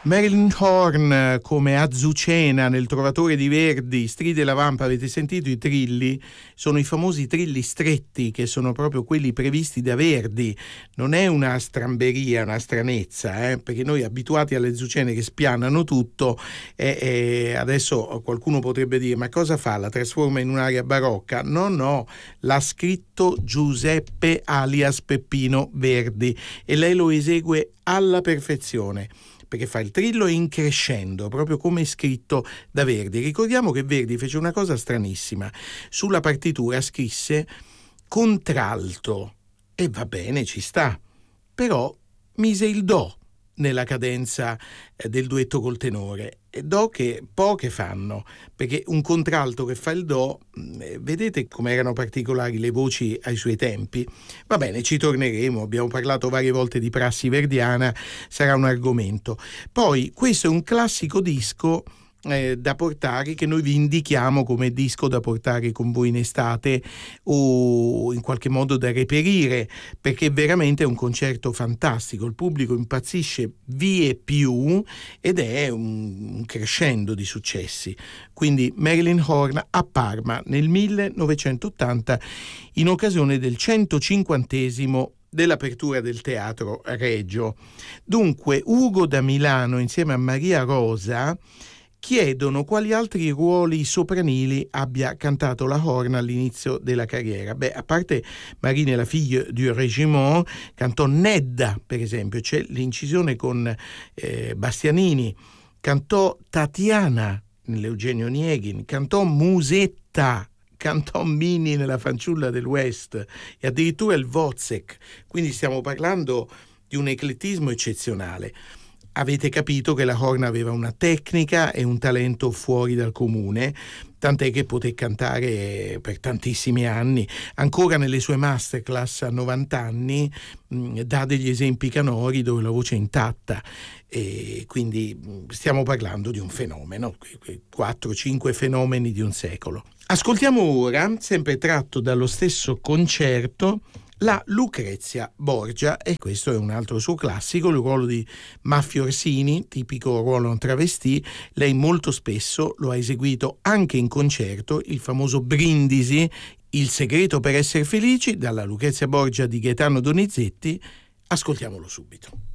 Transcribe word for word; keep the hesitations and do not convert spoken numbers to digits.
Marilyn Horne come Azucena nel Trovatore di Verdi, Stride la Vampa. Avete sentito i trilli? Sono i famosi trilli stretti, che sono proprio quelli previsti da Verdi. Non è una stramberia, una stranezza, eh? Perché noi abituati alle Azucene che spianano tutto, e, e adesso qualcuno potrebbe dire: ma cosa fa? La trasforma in un'aria barocca? No, no, l'ha scritto Giuseppe alias Peppino Verdi e lei lo esegue alla perfezione, perché fa il trillo in crescendo, proprio come è scritto da Verdi. Ricordiamo che Verdi fece una cosa stranissima: sulla partitura scrisse contralto, e va bene, ci sta, però mise il do nella cadenza del duetto col tenore, e do che poche fanno, perché un contralto che fa il do, vedete come erano particolari le voci ai suoi tempi. Va bene, ci torneremo, abbiamo parlato varie volte di prassi verdiana, sarà un argomento. Poi questo è un classico disco Eh, da portare, che noi vi indichiamo come disco da portare con voi in estate o in qualche modo da reperire, perché veramente è un concerto fantastico, il pubblico impazzisce vie più ed è un, un crescendo di successi. Quindi Marilyn Horne a Parma nel millenovecentottanta in occasione del centocinquantesimo dell'apertura del Teatro Regio. Dunque Ugo da Milano insieme a Maria Rosa chiedono quali altri ruoli sopranili abbia cantato la Horne all'inizio della carriera. Beh, a parte Marine la fille du régiment, cantò Nedda, per esempio, c'è l'incisione con eh, Bastianini, cantò Tatiana nell'Eugenio Onegin, cantò Musetta, cantò Minnie nella Fanciulla del West e addirittura il Wozzeck, quindi stiamo parlando di un eclettismo eccezionale. Avete capito che la Horne aveva una tecnica e un talento fuori dal comune, tant'è che poté cantare per tantissimi anni. Ancora nelle sue masterclass a novanta anni mh, dà degli esempi canori dove la voce è intatta, e quindi mh, stiamo parlando di un fenomeno, quattro cinque fenomeni di un secolo. Ascoltiamo ora, sempre tratto dallo stesso concerto, la Lucrezia Borgia, e questo è un altro suo classico, il ruolo di Maffio Orsini, tipico ruolo en travesti. Lei molto spesso lo ha eseguito anche in concerto, il famoso Brindisi, Il segreto per essere felici, dalla Lucrezia Borgia di Gaetano Donizetti. Ascoltiamolo subito.